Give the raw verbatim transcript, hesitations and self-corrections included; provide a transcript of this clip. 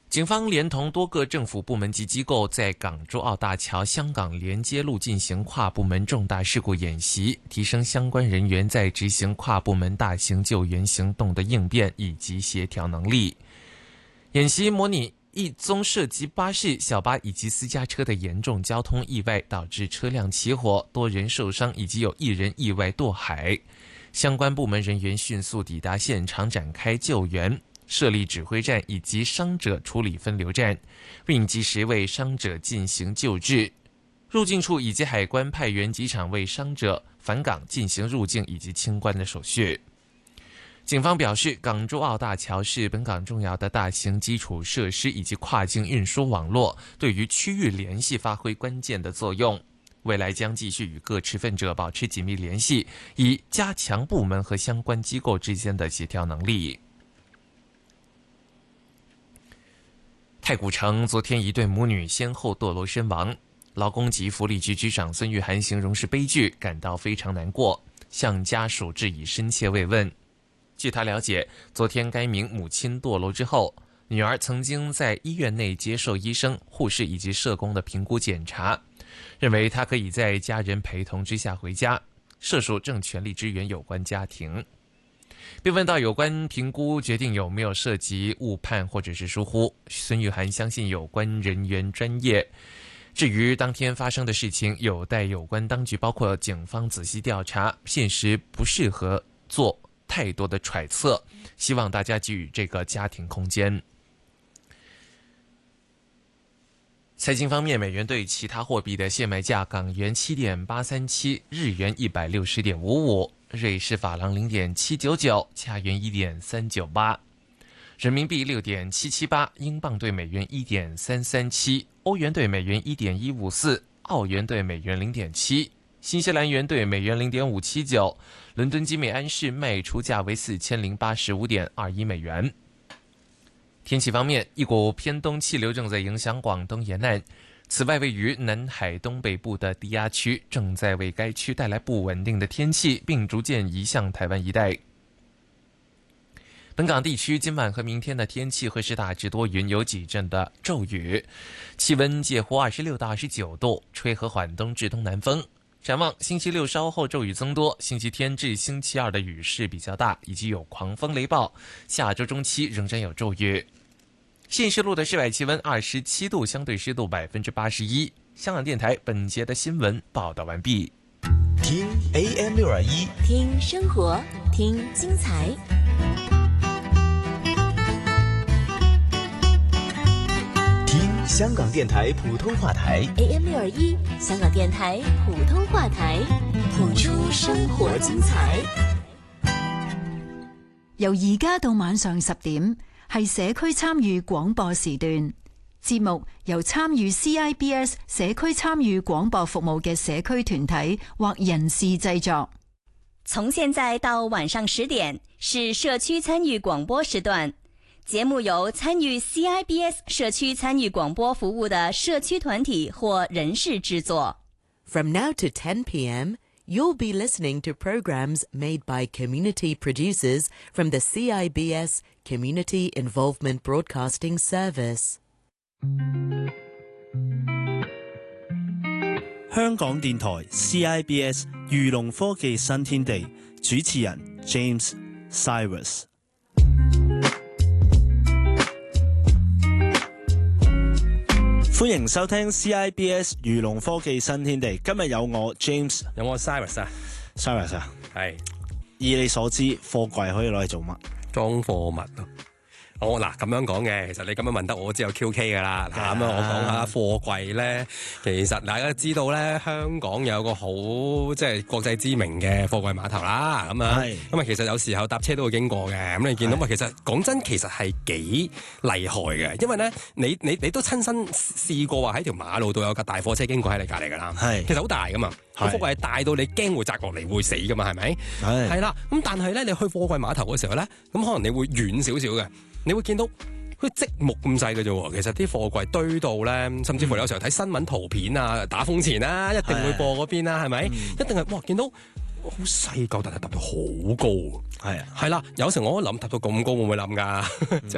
警方连同多个政府部门及机构，在港珠澳大桥香港连接路进行跨部门重大事故演习，提升相关人员在执行跨部门大型救援行动的应变以及协调能力。演习模拟一宗涉及巴士、小巴以及私家车的严重交通意外，导致车辆起火，多人受伤，以及有一人意外堕海。相关部门人员迅速抵达现场展开救援，设立指挥站以及伤者处理分流站，并及时为伤者进行救治。入境处以及海关派员机场为伤者返港进行入境以及清关的手续。警方表示，港珠澳大桥是本港重要的大型基础设施以及跨境运输网络，对于区域联系发挥关键的作用。未来将继续与各持份者保持紧密联系，以加强部门和相关机构之间的协调能力。太古城昨天一对母女先后堕楼身亡，劳工及福利局局长孙玉菡形容是悲剧，感到非常难过，向家属致以深切慰问。据他了解，昨天该名母亲堕楼之后，女儿曾经在医院内接受医生、护士以及社工的评估检查，认为她可以在家人陪同之下回家，社署正全力支援有关家庭。被问到有关评估决定有没有涉及误判或者是疏忽，孙玉菡相信有关人员专业。至于当天发生的事情，有待有关当局包括警方仔细调查，现实不适合做太多的揣测，希望大家给予这个家庭空间。财经方面，美元对其他货币的现卖价：港元七点八三七，日元一百六十点五五，瑞士法郎零点七九九，加元一点三九八，人民币六点七七八，英镑对美元一点三三七，欧元对美元一点一五四，澳元对美元零点七，新西兰元对美元零点五七九，伦敦金每安士卖出价为四千零八十五点二一美元。天气方面，一股偏东气流正在影响广东沿岸，此外位于南海东北部的低压区正在为该区带来不稳定的天气，并逐渐移向台湾一带。本港地区今晚和明天的天气会是大致多云，有几阵的骤雨，气温介乎二十六到二十九度，吹和缓东至东南风。展望星期六稍后骤雨增多，星期天至星期二的雨势比较大，以及有狂风雷暴，下周中期仍然有骤雨。信市路的室外气温二十七度，相对湿度百分之八十一。香港电台本节的新闻报道完毕。 听 A M 六二一， 听生活，听精彩。 听香港电台普通話台 A M 六二一，香港電台普通話台，譜出生活精彩。 由而家到晚上十點，係社區參與廣播時段。節目由參與 C I B S 社區參與廣播服務嘅社區團體或人士製作。 從現在到晚上十點是社區參與廣播時段。節目由參與 C I B S 社區參與廣播服務的社區團體或人士製作。 From now to ten p.m., you'll be listening to programs made by community producers from the C I B S Community Involvement Broadcasting Service. 香港電台 C I B S 漁農科技新天地，主持人 James Cyrus。歡迎收聽 C I B S 漁農科技新天地。今日有我 James， 有我 Cyrus 啊 ，Cyrus 啊， 係。 以你所知，貨櫃可以攞嚟做乜？ 裝貨物咯。我嗱咁樣講嘅，其實你咁樣問得我知有 Q K 噶啦。嗱咁樣我講下貨櫃咧，其實大家知道咧，香港有個好即係國際知名嘅貨櫃碼頭啦。咁啊，咁啊其實有時候搭車都會經過嘅。咁你見到嘛，其實講真，其實係幾厲害嘅，因為咧，你你你都親身試過話喺條馬路度有架大貨車經過喺你隔離㗎啦。係，其實好大㗎嘛。個貨櫃係大到你驚會砸落嚟會死㗎嘛，係咪？係。係啦，咁但係咧，你去貨櫃碼頭嘅時候咧，咁可能你會遠少少嘅。你會見到好似積木咁細嘅啫喎，其實啲貨櫃堆到咧，甚至乎有時候睇新聞圖片啊，打風前啦，一定會播嗰邊啦，係咪？一定係哇，見到好細嚿，但係搭到好高，係啊，係啦。有時我都諗搭到咁高會唔會冧㗎？即